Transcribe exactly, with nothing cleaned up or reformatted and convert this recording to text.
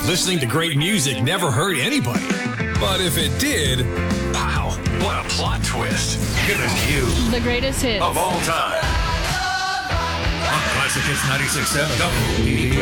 Listening to great music never hurt anybody. But if it did, wow, what a plot twist. Giving you The greatest hits of all time. Classic Hits ninety-six point seven.